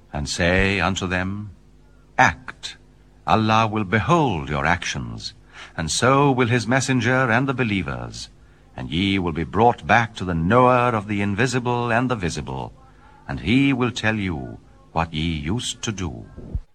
and say unto them, Act, Allah will behold your actions, and so will his messenger and the believers, and ye will be brought back to the knower of the invisible and the visible, and he will tell you what ye used to do.